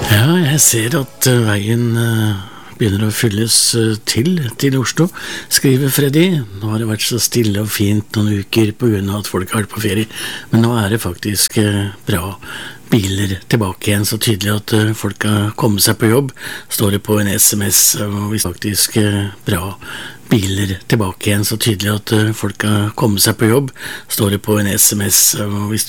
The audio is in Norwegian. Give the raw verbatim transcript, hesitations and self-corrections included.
Ja, jeg ser at eh, veien eh, begynner å fylles eh, til til Oslo, skriver Freddy. Nå har det vært så stille og fint noen uker på grunn av at folk har vært på ferie, men nå er det faktisk eh, bra biler tilbake igjen, så tydelig at eh, folk kan komme seg på jobb, står det på en sms, og hvis faktisk eh, bra biler tilbake igjen, så tydelig at eh, folk kan komme seg på jobb, står det på en sms, og hvis